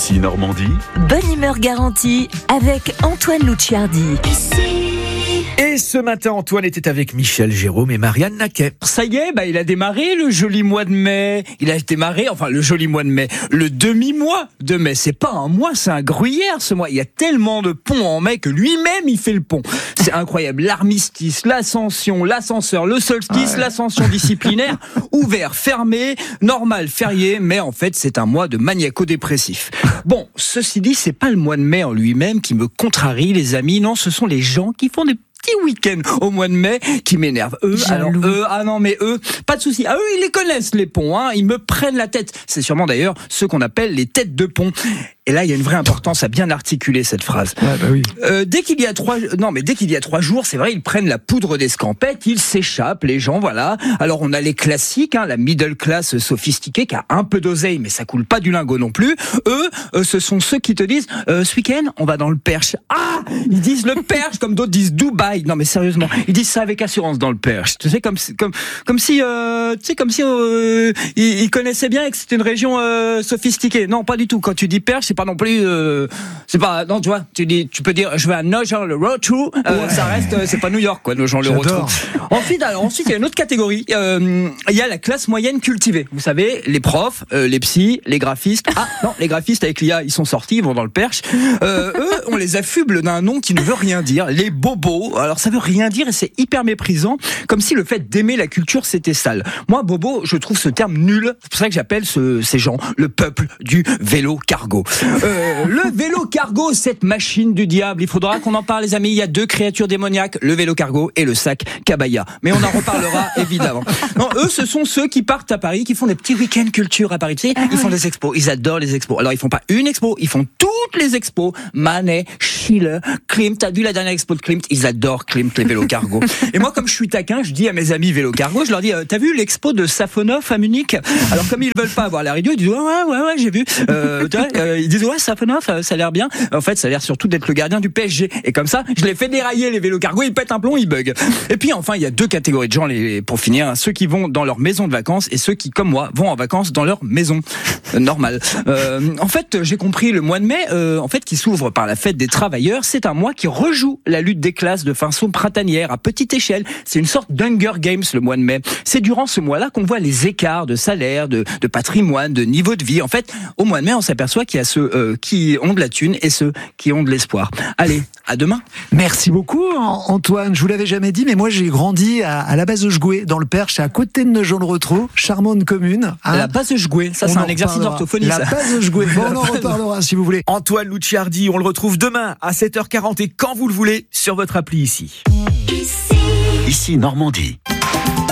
Ici Normandie. Bonne humeur garantie avec Antoine Luciardi. Et ce matin, Antoine était avec Michel Jérôme et Marianne Naquet. Ça y est, il a démarré le joli mois de mai. Il a démarré, le joli mois de mai. Le demi-mois de mai. C'est pas un mois, c'est un gruyère ce mois. Il y a tellement de ponts en mai que lui-même il fait le pont. C'est incroyable. L'armistice, l'ascension, l'ascenseur, le solstice, l'ascension disciplinaire, ouvert, fermé, normal, férié. Mais en fait, c'est un mois de maniaco-dépressif. Bon, ceci dit, c'est pas le mois de mai en lui-même qui me contrarie, les amis. Non, ce sont les gens qui font des week-end au mois de mai qui m'énerve. Eux, pas de souci. Eux, ils les connaissent les ponts, ils me prennent la tête. C'est sûrement d'ailleurs ceux qu'on appelle les têtes de pont. Et là, il y a une vraie importance à bien articuler cette phrase. Dès qu'il y a 3 jours, c'est vrai, ils prennent la poudre d'escampette, ils s'échappent, les gens, voilà. Alors, on a les classiques, la middle class sophistiquée qui a un peu d'oseille, mais ça coule pas du lingot non plus. Eux, ce sont ceux qui te disent, ce week-end, on va dans le Perche. Ah! Ils disent le Perche, comme d'autres disent Dubaï. Non, mais sérieusement, ils disent ça avec assurance dans le Perche. Tu sais, comme si ils connaissaient bien et que c'était une région sophistiquée. Non, pas du tout. Quand tu dis Perche, c'est pas non plus, non, tu vois, tu peux dire, je vais à Nogent-le-Rotrou, ça reste, c'est pas New York, quoi, Nogent-le-Rotrou. Ensuite, il y a une autre catégorie, il y a la classe moyenne cultivée. Vous savez, les profs, les psys, les graphistes. Ah, non, les graphistes avec l'IA, ils sont sortis, ils vont dans le Perche. Eux, on les affuble d'un nom qui ne veut rien dire, les bobos. Alors, ça veut rien dire et c'est hyper méprisant, comme si le fait d'aimer la culture, c'était sale. Moi, bobo, je trouve ce terme nul. C'est pour ça que j'appelle ces gens le peuple du vélo cargo. Le vélo cargo, cette machine du diable, il faudra qu'on en parle, les amis. Il y a 2 créatures démoniaques, le vélo cargo et le sac cabaya. Mais on en reparlera évidemment. Non, eux, ce sont ceux qui partent à Paris, qui font des petits week-ends culture à Paris. Tu sais, ils font des expos, ils adorent les expos. Alors, ils font pas une expo, ils font toutes les expos. Manet, Schiller, Klimt. T'as vu la dernière expo de Klimt? Ils adorent Klimt, les vélos cargo. Et moi, comme je suis taquin, je dis à mes amis vélo cargo, je leur dis, t'as vu l'expo de Safonov à Munich? Alors, comme ils veulent pas avoir la radio, ils disent, ouais, j'ai vu. Ils disent, ouais, Safonov, ça a l'air bien. En fait, ça a l'air surtout d'être le gardien du PSG. Et comme ça, je les fais dérailler, les vélos cargo, ils pètent un plomb, ils bug. Et puis, enfin, il y a 2 catégories de gens, pour finir, ceux qui vont dans leur maison de vacances et ceux qui, comme moi, vont en vacances dans leur maison. Normal. En fait, j'ai compris, le mois de mai, qui s'ouvre par la fête des travailleurs, c'est un mois qui rejoue la lutte des classes de façon printanière, à petite échelle. C'est une sorte d'Hunger Games, le mois de mai. C'est durant ce mois-là qu'on voit les écarts de salaire, de patrimoine, de niveau de vie. En fait, au mois de mai, on s'aperçoit qu'il y a ceux qui ont de la thune et ceux qui ont de l'espoir. Allez, à demain. Merci beaucoup, Antoine. Je vous l'avais jamais dit, mais moi, j'ai grandi à la base de Jgoué, dans le Perche, à côté de Nogent-le-Rotrou, charmante commune. La base de Jgoué, ça, c'est un exercice d'orthophonie. La base de Jgoué. Bon, on en reparlera si vous voulez. Antoine Luciardi, on le retrouve demain à 7h40 et quand vous le voulez sur votre appli ici. Ici Normandie.